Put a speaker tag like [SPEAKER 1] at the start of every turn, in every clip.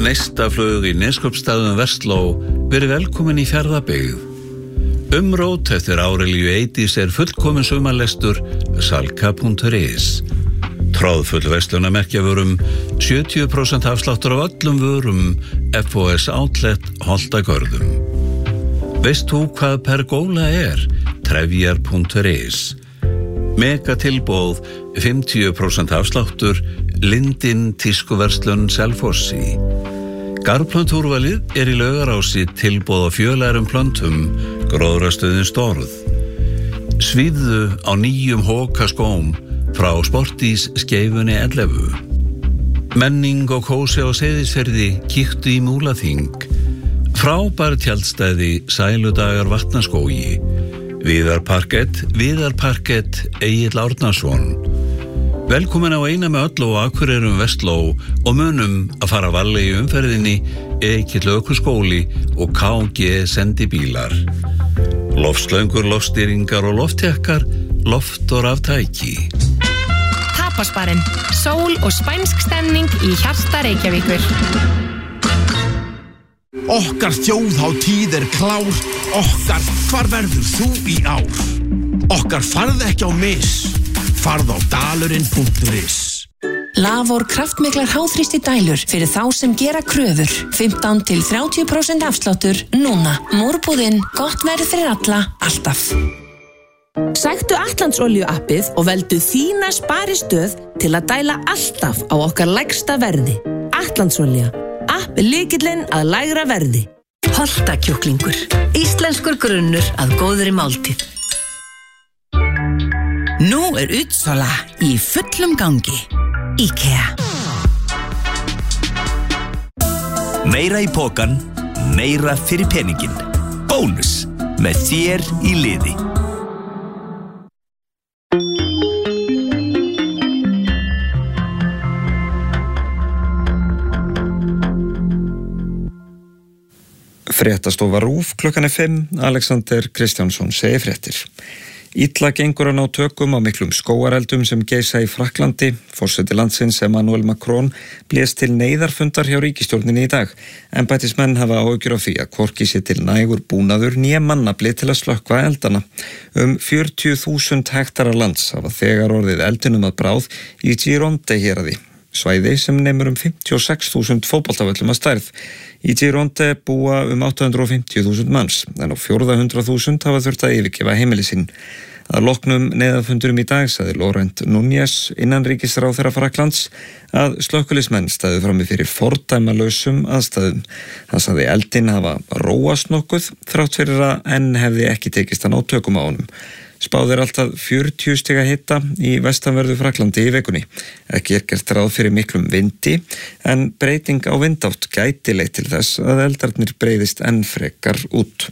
[SPEAKER 1] neistaflug í Neskaupstaðum Versló, verið velkomin í Fjarðabyggð. Umrót eftir Árelíu Eydís fullkomin sumarlestur salka.is. Tróðfull verslunarmerkjavörum, 70% afsláttur af öllum vörum, FOS Outlet Holtagörðum. Veist þú hvað pergóla Trefjar.is. Megatilboð, 50% afsláttur, Lindin tískuverslun Selfossi. Garðplöntúrvalið í Laugarási, tilboð á fjölærum plöntum, gróðrastöðin Storð. Svíðu á nýjum Hókaskóm frá Sportís Skeifunni 11. Menning og kósi á Seyðisfirði, kíktu í Múlaþing. Frábær tjaldstæði, sæludagar Vatnaskógi. Viðarparkett, Egill Árnason. Velkomin á eina með öll og Akureyrum Vestló og munum að fara varlega í umferðinni, Egill Ökuskóli og KG sendibílar. Loftslöngur, loftstýringar og loftjakkar, loft og raftæki.
[SPEAKER 2] Tapasbarinn, sól og spænsk stemning í hjarta Reykjavíkur.
[SPEAKER 3] Okkar þjóðhátíð klár, okkar hvar verður þú í ár? Okkar farð ekki á mis, farð á dalurinn.is.
[SPEAKER 4] Lavor kraftmiklar háþrýsti dælur fyrir þá sem gera kröfur. 15-30% afsláttur núna. Mórbúðinn, gott verð fyrir alla, alltaf.
[SPEAKER 5] Sæktu Atlantsolíu appið og veldu þína sparistöð til að dæla alltaf á okkar lægsta verði. Atlantsolía, app lykillinn að lægra verði.
[SPEAKER 4] Holtakjúklingur, íslenskur grunnur að góðri máltíð.
[SPEAKER 6] Nú útsala í fullum gangi. IKEA.
[SPEAKER 7] Meira í pokan, meira fyrir peningin. Bónus með þér í liði.
[SPEAKER 8] Fréttastofa RÚV klukkan 5, Alexander Kristjánsson segir fréttir. Illa gengur að ná tökum á miklum skógareldum sem geisa í Frakklandi. Forseti landsins Emmanuel Macron blés til neyðarfundar hjá ríkisstjórninni í dag. Embættismenn hafa áhyggjur af því að hvorki sé til nægur búnaður né mannafli til að slökkva eldana. 40.000 hektara lands hafa þegar orðið eldinum að bráð í Gironde héraði. Svæði sem nemur 56.000 fótboltavöllum að stærð. Í Gironde búa 850.000 manns, en á 400.000 hafa þurft að yfirgefa heimili sín. Að loknum neyðarfundurum í dag sagði Laurent Núñez, innanríkisráðherra Frakklands, að slökkviliðsmenn stæðu frammi fyrir fordæmalausum aðstæðum. Hann sagði eldinn hafa róast nokkuð, þrátt fyrir að enn hefði ekki tekist að ná tökum á honum. Spáð alltaf 40 stiga hita í vestanverðu Frakklandi í vikunni. Ekki gert ráð fyrir miklum vindi, en breyting á vindátt gæti leitt til þess að eldarnir breiðist enn frekar út.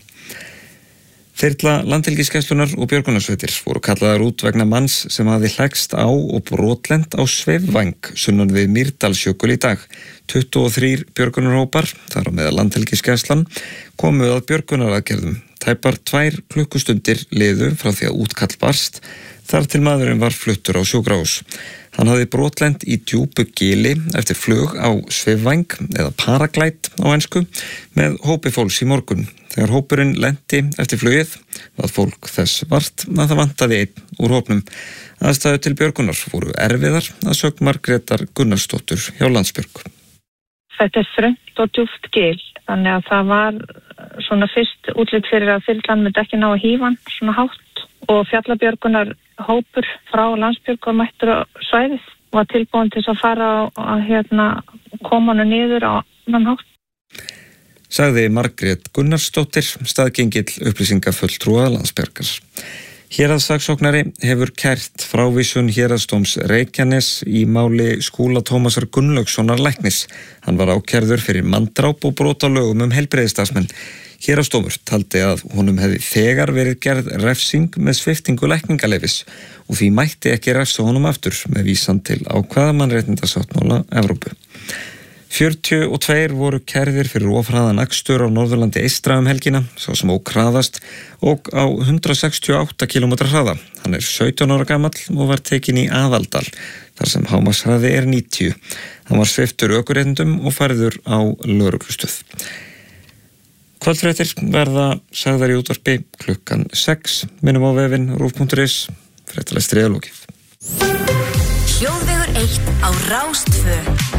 [SPEAKER 8] Þyrla Landhelgisgæslunnar og björgunarsveitir voru kallaðar út vegna manns sem hafði hlegst á og brotlent á sveifvæng sunnan við Mýrdalsjökul í dag. 23 björgunarhópar, þar á meðal Landhelgisgæslan, komu að björgunaraðgerðum. Tæpar 2 klukkustundir liðu frá því að útkall barst, þar til maðurinn var fluttur á sjúkrahús. Hann hafði brotlent í djúpu gili eftir flug á sveifvæng eða paraglide á ensku með hópi fólks í morgun. Þegar hópurinn lenti eftir flugið var fólk þess vart að það vantaði einn úr hópnum. Aðstæður til björgunar voru erfiðar að sögn Margrétar Gunnarsdóttur hjá Landsbjörg.
[SPEAKER 9] Þetta þröngt og djúpt gil, þannig að það var svona fyrst útlit fyrir að þyrlan myndi ekki ná að hífa hann svona hátt og fjallabjörgunar hópur frá Landsbjörg var mættur á svæðið og var tilbúin til að fara að koma hann niður á annan hátt.
[SPEAKER 8] Sagði Margrét Gunnarsdóttir, staðgengill upplýsingafulltrúa Landsbjargar. Héraðssaksóknari hefur kært frávísun héraðsdóms Reykjanes í máli Skúla Tómasar Gunnlaugssonar læknis. Hann var ákærður fyrir manndráp og brot á lögum heilbrigðisstarfsmenn. Héraðsdómur taldi að honum hefði þegar verið gerð refsing með sviptingu lækningaleyfis og því mætti ekki refsa honum aftur með vísan til ákvæða mannréttindasáttmála Evrópu. 42 voru kærðir fyrir ofhraðan akstur á Norðurlandi eystra helgina, sá sem ók hraðast og á 168 km hraða. Hann 17 ára gamall og var tekinn í Aðaldal, þar sem hámarkshraði 90. Hann var sviptur ökuréttindum og færður á lögreglustöð. Kvöldfréttir verða sagðar í útvarpi klukkan 6. Minnum á vefinn rúv.is. Fréttalestri lokið.
[SPEAKER 10] Hljóðvegur 1 á Rás 2.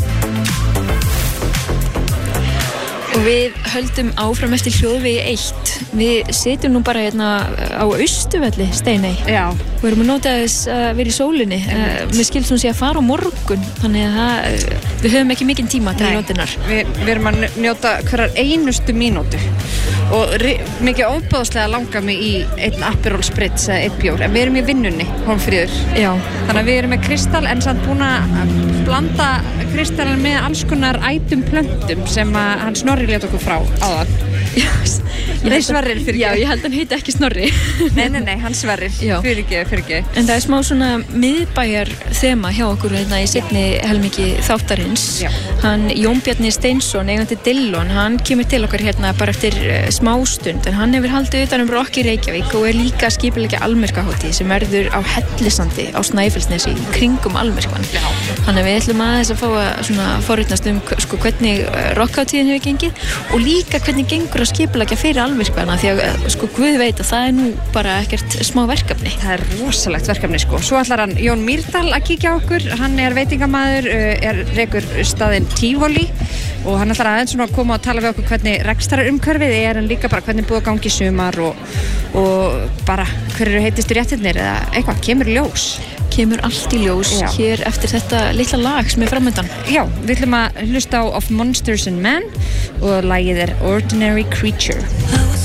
[SPEAKER 11] Og við höldum áfram eftir hljóðvegi 1. Við sitjum nú bara hérna á Austurvelli, Steiney.
[SPEAKER 12] Já.
[SPEAKER 11] Við erum að nota þess að vera í sólinni. Mér skilst hún sé að fara á morgun, þannig að við höfum ekki mikinn tíma til nótinnar.
[SPEAKER 12] Við erum að njóta hverjar einustu mínútu. Og mikið óbáðslega langar mig í einn Aperol Spritz eða einn bjór. En við erum í vinnunni, Hólmfríður.
[SPEAKER 11] Já.
[SPEAKER 12] Þannig að við erum með kristall en samt búin að blanda kristallan með alls konar ætum plöntum sem að hann Snorri lét okkur frá áðan. Nei, Sverrir fyrir ekki.
[SPEAKER 11] Já, ég held að hann heiti ekki Snorri.
[SPEAKER 12] Nei, hann Sverrir. Fyrir ekki.
[SPEAKER 11] En það smá svona miðbæjar þema hjá okkur hérna í seinni helmingi þáttarins.
[SPEAKER 12] Já.
[SPEAKER 11] Hann Jón Bjarni Steinsson, eigandi Dillon, hann kemur til okkar hérna bara eftir smástund, en hann hefur haldið utan Rock í Reykjavík og líka skipuleggja Almyrkvahátíð sem verður á Hellisandi á Snæfellsnesi í kringum Almyrkvann. Þannig að við ætlum aðeins að fá að svona forritnast hvernig rockhátíðin hefur gengið og líka hvernig gengur að skipuleggja fyrir Almyrkvanna, því að Guð veit að það nú bara ekkert smá verkefni.
[SPEAKER 12] Það rosalegt verkefni Svo ætlar hann Jón Mýrdal að kíkja á okkur. Hann veitingamaður, rekur staðinn Tivoli og hann ætlar aðeins svona að koma og tala við okkur hvernig rekstrarumhverfið en líka bara hvernig búið að gangi í sumar og bara hver eru heitustu réttirnir eða eitthvað, kemur í ljós.
[SPEAKER 11] Kemur allt í ljós hér eftir þetta litla lag sem framöndan.
[SPEAKER 12] Já, við ætlum að hlusta á Of Monsters and Men og lagið Ordinary Creature.